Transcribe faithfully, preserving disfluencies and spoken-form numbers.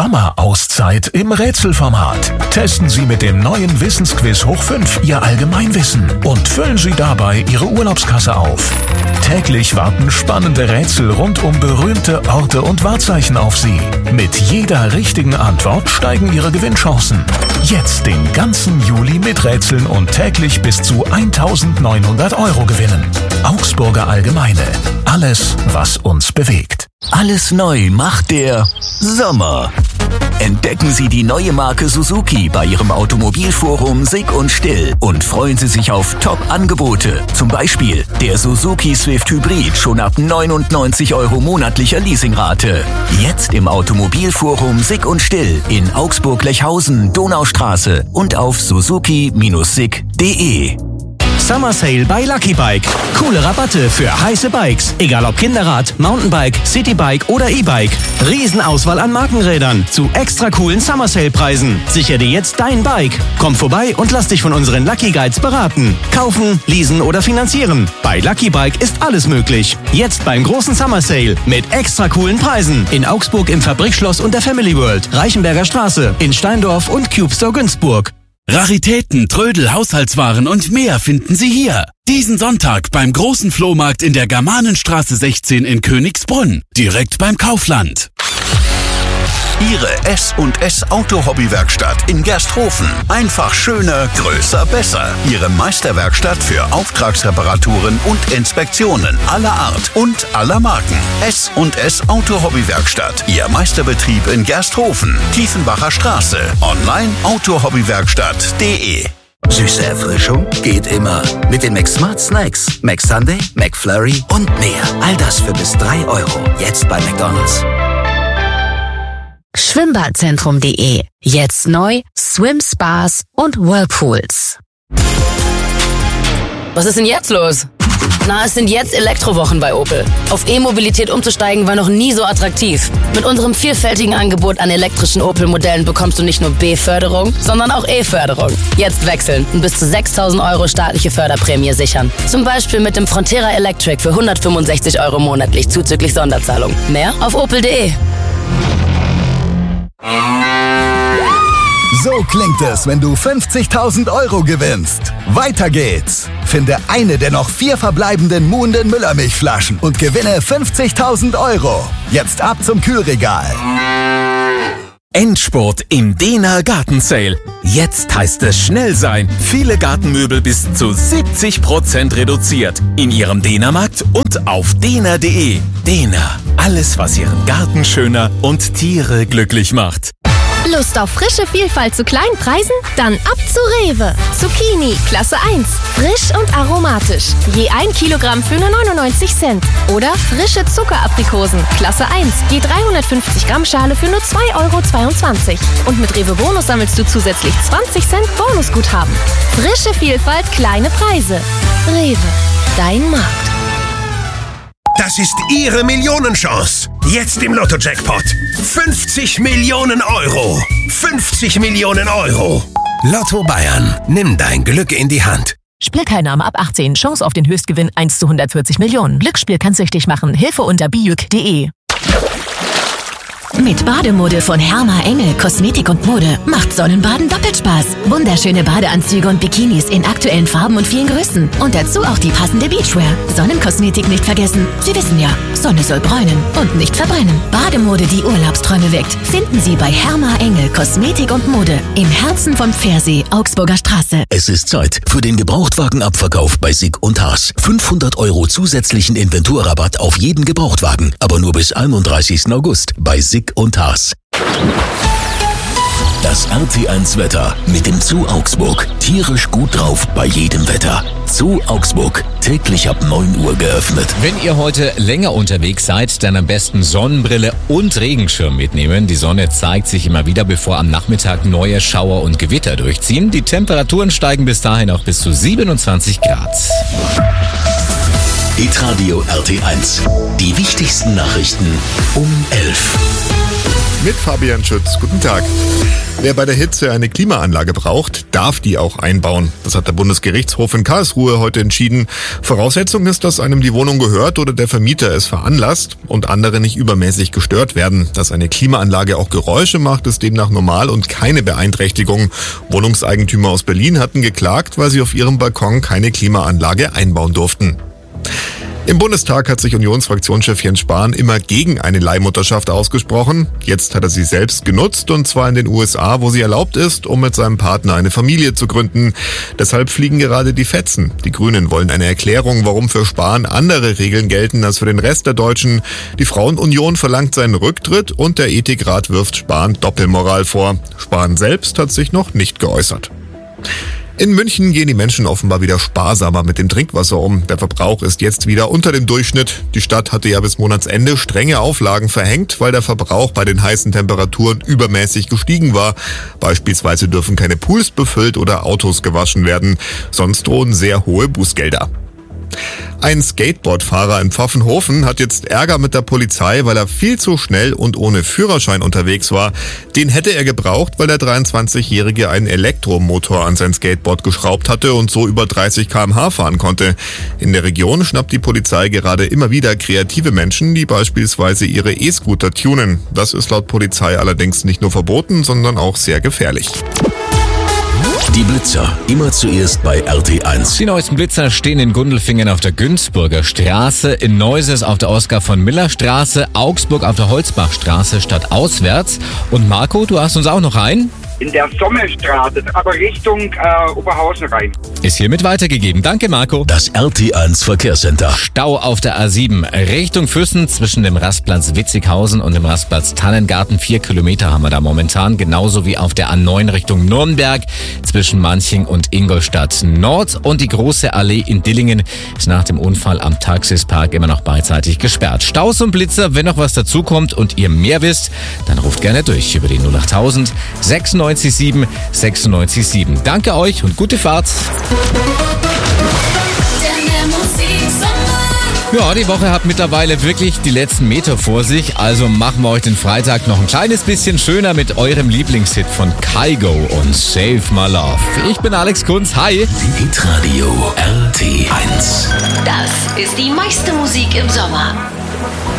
Sommerauszeit im Rätselformat. Testen Sie mit dem neuen Wissensquiz Hoch fünf Ihr Allgemeinwissen und füllen Sie dabei Ihre Urlaubskasse auf. Täglich warten spannende Rätsel rund um berühmte Orte und Wahrzeichen auf Sie. Mit jeder richtigen Antwort steigen Ihre Gewinnchancen. Jetzt den ganzen Juli miträtseln und täglich bis zu eintausendneunhundert Euro gewinnen. Augsburger Allgemeine. Alles, was uns bewegt. Alles neu macht der Sommer. Entdecken Sie die neue Marke Suzuki bei Ihrem Automobilforum Sick und Still und freuen Sie sich auf Top-Angebote. Zum Beispiel der Suzuki Swift Hybrid schon ab neunundneunzig Euro monatlicher Leasingrate. Jetzt im Automobilforum Sick und Still in Augsburg-Lechhausen, Donaustraße und auf suzuki Bindestrich sick punkt de. Summer Sale bei Lucky Bike. Coole Rabatte für heiße Bikes. Egal ob Kinderrad, Mountainbike, Citybike oder E-Bike. Riesenauswahl an Markenrädern zu extra coolen Summer Sale Preisen. Sichere dir jetzt dein Bike. Komm vorbei und lass dich von unseren Lucky Guides beraten. Kaufen, leasen oder finanzieren. Bei Lucky Bike ist alles möglich. Jetzt beim großen Summer Sale mit extra coolen Preisen. In Augsburg im Fabrikschloss und der Family World. Reichenberger Straße. In Steindorf und Cube Store Günzburg. Raritäten, Trödel, Haushaltswaren und mehr finden Sie hier. Diesen Sonntag beim großen Flohmarkt in der Germanenstraße sechzehn in Königsbrunn. Direkt beim Kaufland. Ihre S und S Auto-Hobby-Werkstatt in Gersthofen. Einfach schöner, größer, besser. Ihre Meisterwerkstatt für Auftragsreparaturen und Inspektionen aller Art und aller Marken. S und S Auto-Hobby-Werkstatt. Ihr Meisterbetrieb in Gersthofen. Tiefenbacher Straße. Online autohobbywerkstatt punkt de. Süße Erfrischung geht immer. Mit den McSmart Snacks. McSunday, McFlurry und mehr. All das für bis drei Euro. Jetzt bei McDonald's. Schwimmbadzentrum punkt de. Jetzt neu Swim Spas und Whirlpools. Was ist denn jetzt los? Na, es sind jetzt Elektrowochen bei Opel. Auf E-Mobilität umzusteigen war noch nie so attraktiv. Mit unserem vielfältigen Angebot an elektrischen Opel-Modellen bekommst du nicht nur B-Förderung, sondern auch E-Förderung. Jetzt wechseln und bis zu sechstausend Euro staatliche Förderprämie sichern. Zum Beispiel mit dem Frontera Electric für hundertfünfundsechzig Euro monatlich zuzüglich Sonderzahlung. Mehr auf opel punkt de. So klingt es, wenn du fünfzigtausend Euro gewinnst. Weiter geht's. Finde eine der noch vier verbleibenden Muhnden Müllermilchflaschen und gewinne fünfzigtausend Euro. Jetzt ab zum Kühlregal. Endspurt im Dehner Gartensale. Jetzt heißt es schnell sein. Viele Gartenmöbel bis zu siebzig Prozent reduziert. In Ihrem Dehnermarkt und auf dehner punkt de. Dehner. Alles, was Ihren Garten schöner und Tiere glücklich macht. Lust auf frische Vielfalt zu kleinen Preisen? Dann ab zu Rewe. Zucchini, Klasse eins. Frisch und aromatisch. Je ein Kilogramm für nur neunundneunzig Cent. Oder frische Zuckeraprikosen, Klasse eins. Je dreihundertfünfzig Gramm Schale für nur zwei Euro zweiundzwanzig. Und mit Rewe Bonus sammelst du zusätzlich zwanzig Cent Bonusguthaben. Frische Vielfalt, kleine Preise. Rewe, dein Markt. Das ist Ihre Millionenchance. Jetzt im Lotto-Jackpot. fünfzig Millionen Euro. fünfzig Millionen Euro. Lotto Bayern. Nimm dein Glück in die Hand. Spielteilnahme ab achtzehn. Chance auf den Höchstgewinn eins zu hundertvierzig Millionen. Glücksspiel kann süchtig machen. Hilfe unter bijuk punkt de. Mit Bademode von Herma Engel Kosmetik und Mode macht Sonnenbaden doppelt Spaß. Wunderschöne Badeanzüge und Bikinis in aktuellen Farben und vielen Größen. Und dazu auch die passende Beachwear. Sonnenkosmetik nicht vergessen. Sie wissen ja, Sonne soll bräunen und nicht verbrennen. Bademode, die Urlaubsträume weckt, finden Sie bei Herma Engel Kosmetik und Mode im Herzen von Pfersee, Augsburger Straße. Es ist Zeit für den Gebrauchtwagenabverkauf bei Sick und Haas. fünfhundert Euro zusätzlichen Inventurrabatt auf jeden Gebrauchtwagen, aber nur bis einunddreißigsten August bei Sick und Haas. Das R T eins Wetter mit dem Zoo Augsburg. Tierisch gut drauf bei jedem Wetter. Zoo Augsburg, täglich ab neun Uhr geöffnet. Wenn ihr heute länger unterwegs seid, dann am besten Sonnenbrille und Regenschirm mitnehmen. Die Sonne zeigt sich immer wieder, bevor am Nachmittag neue Schauer und Gewitter durchziehen. Die Temperaturen steigen bis dahin auf bis zu siebenundzwanzig Grad. Hitradio R T eins. Die wichtigsten Nachrichten um elf. Mit Fabian Schütz. Guten Tag. Wer bei der Hitze eine Klimaanlage braucht, darf die auch einbauen. Das hat der Bundesgerichtshof in Karlsruhe heute entschieden. Voraussetzung ist, dass einem die Wohnung gehört oder der Vermieter es veranlasst und andere nicht übermäßig gestört werden. Dass eine Klimaanlage auch Geräusche macht, ist demnach normal und keine Beeinträchtigung. Wohnungseigentümer aus Berlin hatten geklagt, weil sie auf ihrem Balkon keine Klimaanlage einbauen durften. Im Bundestag hat sich Unionsfraktionschef Jens Spahn immer gegen eine Leihmutterschaft ausgesprochen. Jetzt hat er sie selbst genutzt, und zwar in den U S A, wo sie erlaubt ist, um mit seinem Partner eine Familie zu gründen. Deshalb fliegen gerade die Fetzen. Die Grünen wollen eine Erklärung, warum für Spahn andere Regeln gelten als für den Rest der Deutschen. Die Frauenunion verlangt seinen Rücktritt und der Ethikrat wirft Spahn Doppelmoral vor. Spahn selbst hat sich noch nicht geäußert. In München gehen die Menschen offenbar wieder sparsamer mit dem Trinkwasser um. Der Verbrauch ist jetzt wieder unter dem Durchschnitt. Die Stadt hatte ja bis Monatsende strenge Auflagen verhängt, weil der Verbrauch bei den heißen Temperaturen übermäßig gestiegen war. Beispielsweise dürfen keine Pools befüllt oder Autos gewaschen werden. Sonst drohen sehr hohe Bußgelder. Ein Skateboardfahrer in Pfaffenhofen hat jetzt Ärger mit der Polizei, weil er viel zu schnell und ohne Führerschein unterwegs war. Den hätte er gebraucht, weil der dreiundzwanzigjährige einen Elektromotor an sein Skateboard geschraubt hatte und so über dreißig Kilometer pro Stunde fahren konnte. In der Region schnappt die Polizei gerade immer wieder kreative Menschen, die beispielsweise ihre E-Scooter tunen. Das ist laut Polizei allerdings nicht nur verboten, sondern auch sehr gefährlich. Die Blitzer, immer zuerst bei R T eins. Die neuesten Blitzer stehen in Gundelfingen auf der Günzburger Straße, in Neuses auf der Oskar von Miller Straße, Augsburg auf der Holzbachstraße statt auswärts. Und Marco, du hast uns auch noch ein? In der Sommerstraße, aber Richtung äh, Oberhausen rein. Ist hiermit weitergegeben. Danke, Marco. Das R T eins Verkehrscenter. Stau auf der A sieben Richtung Füssen zwischen dem Rastplatz Witzighausen und dem Rastplatz Tannengarten. Vier Kilometer haben wir da momentan. Genauso wie auf der A neun Richtung Nürnberg zwischen Manching und Ingolstadt Nord. Und die große Allee in Dillingen ist nach dem Unfall am Taxispark immer noch beidseitig gesperrt. Staus und Blitzer, wenn noch was dazukommt und ihr mehr wisst, dann ruft gerne durch über die null achttausend sechsundneunzig sieben sechsundneunzig sieben. Danke euch und gute Fahrt. Ja, die Woche hat mittlerweile wirklich die letzten Meter vor sich, also machen wir euch den Freitag noch ein kleines bisschen schöner mit eurem Lieblingshit von Kygo und Save My Love. Ich bin Alex Kunz, hi. Hitradio R T eins. Das ist die meiste Musik im Sommer.